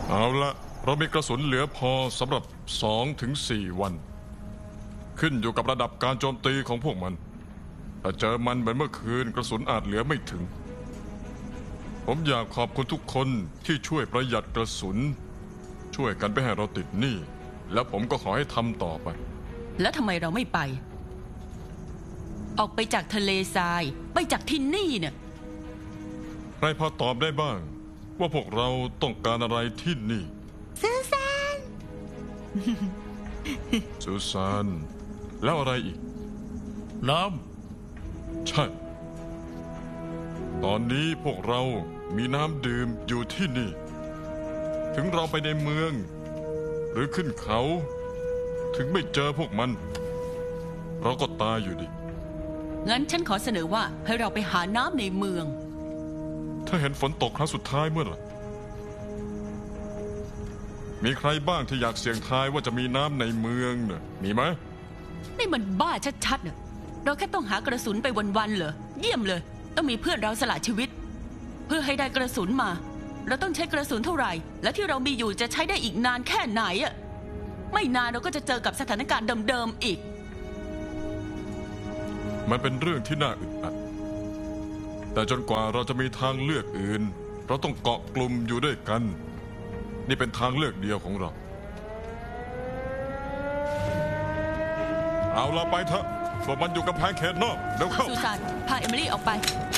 เอาละเรามีกระสุนเหลือพอสำหรับ2 ถึง 4 วัน ขึ้นอยู่กับระดับการโจมตีของพวกมันถ้าเจอมันเหมือนเมื่อคืนกระสุนอาจเหลือไม่ถึงผมอยากขอบคุณทุกคนที่ช่วยประหยัดกระสุนช่วยกันไม่ให้เราติดหนี้แล้วผมก็ขอให้ทำต่อไปแล้วทำไมเราไม่ไปออกไปจากทะเลทรายไปจากที่นี่เนี่ยใครพอตอบได้บ้างว่าพวกเราต้องการอะไรที่นี่ซูซานซูซานแล้วอะไรอีกน้ใช่ตอนนี้พวกเรามีน้ำดื่มอยู่ที่นี่ถึงเราไปในเมืองหรือขึ้นเขาถึงไม่เจอพวกมันเราก็ตายอยู่ดีงั้นฉันขอเสนอว่าให้เราไปหาน้ำในเมืองถ้าเห็นฝนตกครั้งสุดท้ายเมื่อไหร่มีใครบ้างที่อยากเสี่ยงทายว่าจะมีน้ำในเมืองเนี่ยมีไหมนี่มันบ้าชัดๆเนี่ยเราแค่ต้องหากระสุนไปวันๆเหรอเยี่ยมเลยต้องมีเพื่อนเราสละชีวิตเพื่อให้ได้กระสุนมาเราต้องใช้กระสุนเท่าไหร่และที่เรามีอยู่จะใช้ได้อีกนานแค่ไหนอ่ะไม่นานเราก็จะเจอกับสถานการณ์เดิมๆอีกมันเป็นเรื่องที่น่าอึดอัดแต่จนกว่าเราจะมีทางเลือกอื่นเราต้องเกาะกลุ่มอยู่ด้วยกันนี่เป็นทางเลือกเดียวของเราเอาละไปเถอะพวกมันอยู่กับแพงเขตนอกเดี๋ยวเข้าซูซานพาเอมิลี่ออกไป